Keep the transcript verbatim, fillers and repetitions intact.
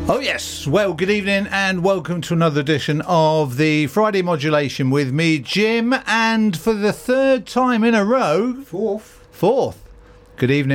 Oh yes, well, good evening and welcome to another edition of the Friday Modulation with me, Jim, and for the third time in a row... Fourth. Fourth. Good evening.